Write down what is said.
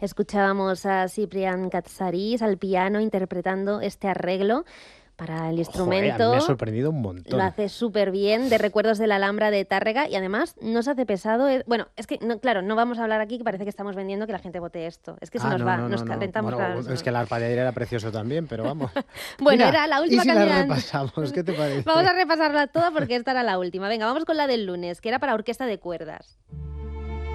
Escuchábamos a Ciprián Katsaris al piano interpretando este arreglo para el instrumento. Joder, me ha sorprendido un montón. Lo hace súper bien, de Recuerdos de la Alhambra de Tárrega, y además no se hace pesado. Bueno, es que, no, claro, no vamos a hablar aquí que parece que estamos vendiendo que la gente vote esto. Es que se nos va, nos calentamos. Bueno, es que el arpa de aire era precioso también, pero vamos. Bueno, Mira, era la última ¿y si canción. la repasamos? ¿Qué te parece? Vamos a repasarla toda porque esta era la última. Venga, vamos con la del lunes, que era para orquesta de cuerdas.